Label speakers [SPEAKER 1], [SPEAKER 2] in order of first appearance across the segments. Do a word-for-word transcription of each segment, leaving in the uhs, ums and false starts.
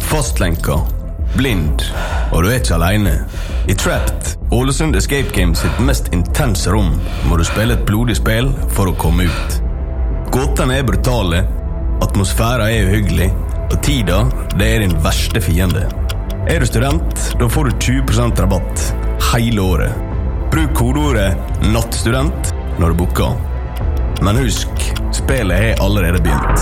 [SPEAKER 1] Fastlenka, blind, og du er ikke alene. I Trapped, Ålesund Escape Games sitt mest intense rom, må du spille et blodig spill for å komme ut. Gåtene er brutale, atmosfæren er uhyggelig, og tida, det er din verste fiende. Er du student, da får du tjue prosent rabatt hele året. Bruk kodeordet nattstudent når du booker. Men husk, spillet er allerede begynt.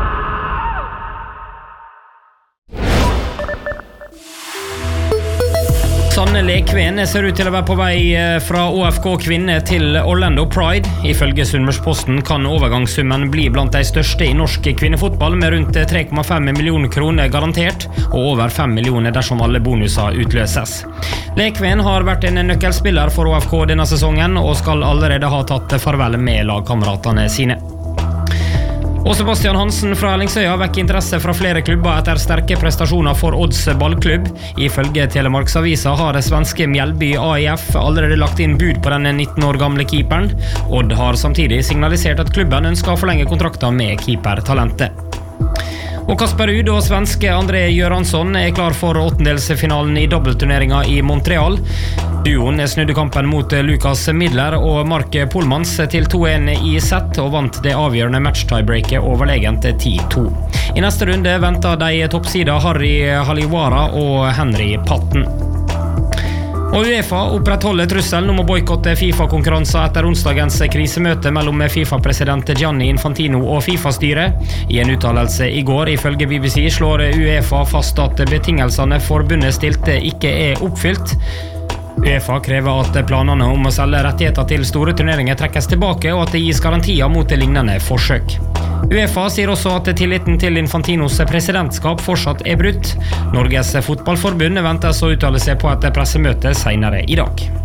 [SPEAKER 2] Sanne Lekven ser ut til å være på vei fra O F K Kvinne til Orlando Pride. Ifølge Sunnmørsposten kan overgangssummen bli blant de største i norsk kvinnefotball, med rundt tre komma fem millioner kroner garantert, og over fem millioner dersom alle bonuser utløses. Lekven har vært en nøkkelspiller for O F K denne sesongen, og skal allerede ha tatt farvel med lagkameratene sine. Og Sebastian Hansen fra Ellingsøya vekker interesse fra flere klubber etter sterke prestasjoner for Odds ballklubb. Ifølge Telemarksavisa har det svenske Mjällby A I F allerede lagt inn bud på denne nitten år gamle keeperen. Odd har samtidig signalisert at klubben ønsker å forlenge kontrakten med keepertalentet. Og Kasper Ruud og svenske André Göransson er klar for åttendelsfinalen i dobbeltturneringen i Montreal. Duoen snudde kampen mot Lukas Midler og Mark Polmans til to en i sett og vant det avgjørende match-tiebreaket overlegent ti to. I neste runde venter de toppsida Harry Haliwara og Henry Patten. Og UEFA opprettholder trusselen om å boykotte FIFA-konkurranser etter onsdagens krisemøte mellom FIFA-president Gianni Infantino og FIFA-styret. I en uttalelse i går, ifølge B B C, slår UEFA fast at betingelsene forbundet stilte ikke er oppfylt. UEFA krever at planene om å selge rettigheter til store turneringer trekkes tilbake, og at det gis garantier mot det lignende forsøk. UEFA sier også at tilliten til Infantinos presidentskap fortsatt er brutt. Norges fotballforbund ventes å uttale seg på et pressemøte senere i dag.